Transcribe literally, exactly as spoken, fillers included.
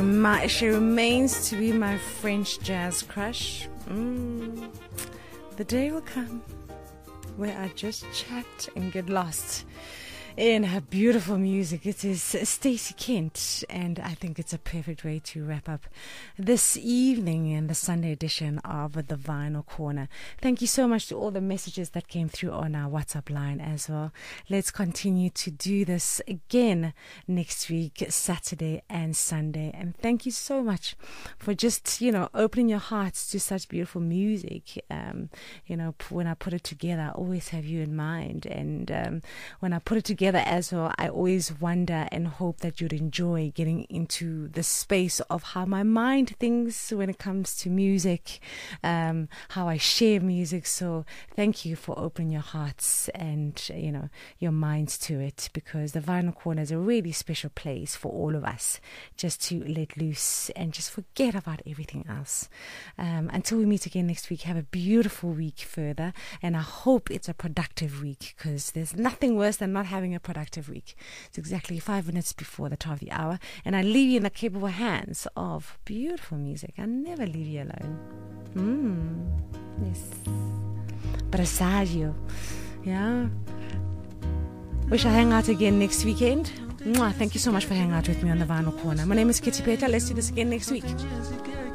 My, she remains to be my French jazz crush. Mm. The day will come where I just chat and get lost in her beautiful music. It is Stacey Kent, and I think it's a perfect way to wrap up this evening in the Sunday edition of the Vinyl Corner. Thank you so much to all the messages that came through on our WhatsApp line as well. Let's continue to do this again next week, Saturday and Sunday. And thank you so much for just, you know, opening your hearts to such beautiful music. Um, you know, when I put it together, I always have you in mind. And um, when I put it together, as well, I always wonder and hope that you'd enjoy getting into the space of how my mind thinks when it comes to music, um, how I share music. So thank you for opening your hearts and, you know, your minds to it, because the Vinyl Corner is a really special place for all of us just to let loose and just forget about everything else. Um, until we meet again next week, have a beautiful week further, and I hope it's a productive week, because there's nothing worse than not having a productive week. It's exactly five minutes before the top of the hour, and I leave you in the capable hands of beautiful music. I never leave you alone. Mm. Yes. Presagio. Yeah. We shall hang out again next weekend. Mwah. Thank you so much for hanging out with me on the Vinyl Corner. My name is Kitty Peter. Let's do this again next week.